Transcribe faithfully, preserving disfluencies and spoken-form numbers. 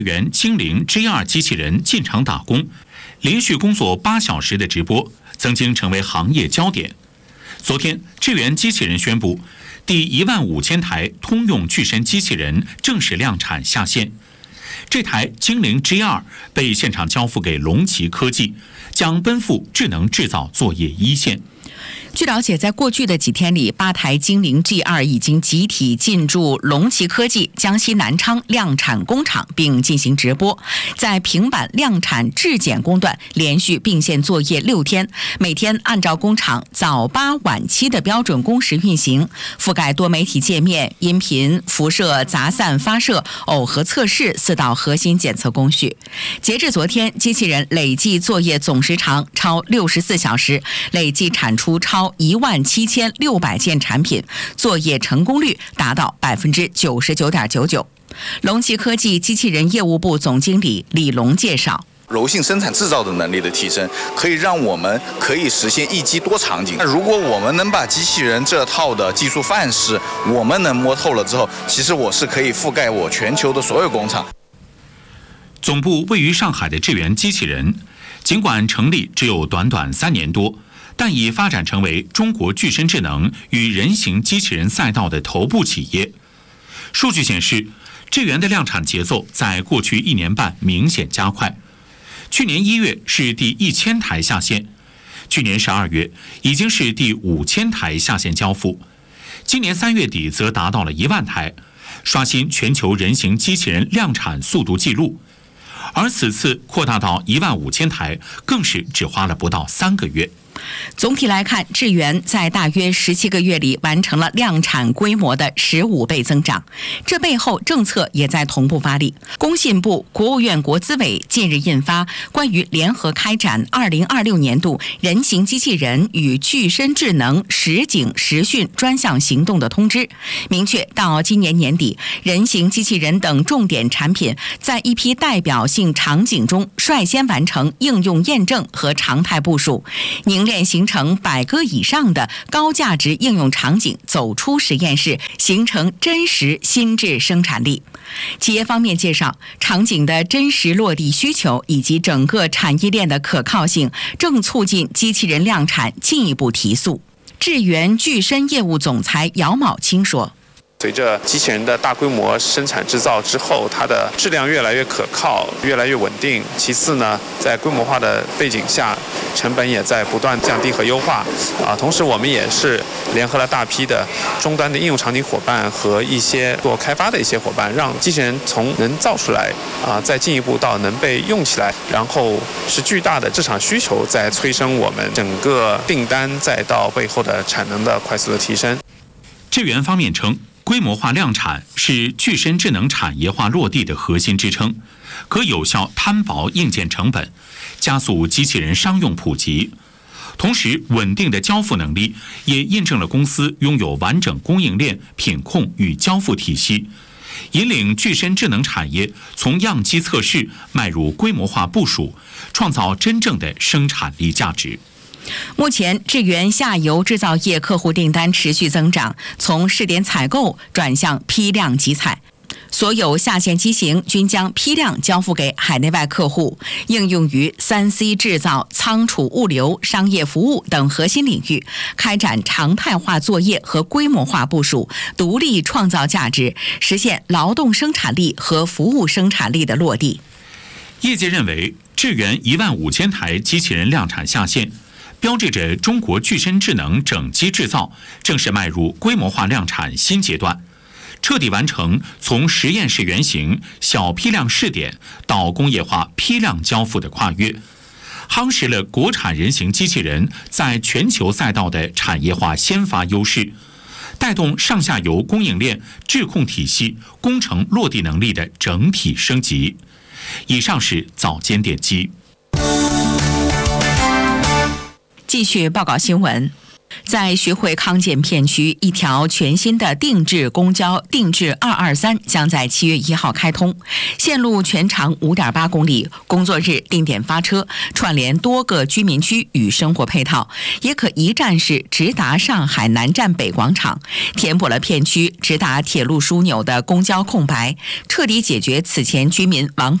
员精灵 G 二 机器人进场打工，连续工作八小时的直播，曾经成为行业焦点。昨天，智源机器人宣布，第一万五千台通用巨身机器人正式量产下线。这台精灵 G 二 被现场交付给龙旗科技，将奔赴智能制造作业一线。 据了解，在过去的几天里，八台精灵 G 二 已经集体进驻龙旗科技江西南昌量产工厂，并进行直播。在平板量产质检工段连续并线作业六天，每天按照工厂早八晚七的标准工时运行，覆盖多媒体界面、音频、辐射杂散发射、耦合测试四道核心检测工序。截至昨天，机器人累计作业总时长超六十四小时，累计产出超一万七千六百件产品，作业成功率达到百分之九十九点九九。龙旗科技机器人业务部总经理李龙介绍。 柔性生产制造的能力的提升，可以让我们可以实现一机多场景。那如果我们能把机器人这套的技术范式，我们能摸透了之后，其实我是可以覆盖我全球的所有工厂。 总部位于上海的智源机器人，尽管成立只有短短三年多，但已发展成为中国具身智能与人形机器人赛道的头部企业。数据显示，智源的量产节奏在过去一年半明显加快。去年一月是第一千台下线，去年十二月已经是第五千台下线交付，今年三月底则达到了一万台，刷新全球人形机器人量产速度纪录。而此次扩大到一万五千台，更是只花了不到三个月。 总体来看，智源在大约十七个月里完成了量产规模的十五倍增长，这背后政策也在同步发力。工信部、国务院国资委近日印发关于联合开展二零二六年度人形机器人与具身智能实景实训专项行动的通知，明确到今年年底，人形机器人等重点产品在一批代表性场景中率先完成应用验证和常态部署，凝练形成百个以上的高价值应用场景，走出实验室，形成真实心智生产力。企业方面介绍，场景的真实落地需求以及整个产业链的可靠性，正促进机器人量产进一步提速。智源具身业务总裁姚昴清说。 随着机器人的大规模生产制造之后，它的质量越来越可靠，越来越稳定。其次呢，在规模化的背景下，成本也在不断降低和优化。啊，同时我们也是联合了大批的终端的应用场景伙伴和一些做开发的一些伙伴，让机器人从能造出来啊，再进一步到能被用起来，然后是巨大的市场需求在催生我们整个订单，再到背后的产能的快速的提升。 智源方面称，规模化量产是具身智能产业化落地的核心支撑，可有效摊薄硬件成本，加速机器人商用普及。同时，稳定的交付能力也印证了公司拥有完整供应链、品控与交付体系，引领具身智能产业从样机测试迈入规模化部署，创造真正的生产力价值。 目前，智源下游制造业客户订单持续增长，从试点采购转向批量集采。所有下线机型均将批量交付给海内外客户，应用于 三 C 制造、仓储物流、商业服务等核心领域，开展常态化作业和规模化部署，独立创造价值，实现劳动生产力和服务生产力的落地。 业界认为，智源一万五千台机器人量产下线，标志着中国具身智能整机制造正式迈入规模化量产新阶段，彻底完成从实验室原型、小批量试点到工业化批量交付的跨越，夯实了国产人形机器人在全球赛道的产业化先发优势，带动上下游供应链、质控体系、工程落地能力的整体升级。以上是早间点击。 继续报告新闻。 在徐汇康健片区，一条全新的定制公交定制二二三将在七月一号开通，线路全长五点八公里，工作日定点发车，串联多个居民区与生活配套，也可一站式直达上海南站北广场，填补了片区直达铁路枢纽的公交空白，彻底解决此前居民往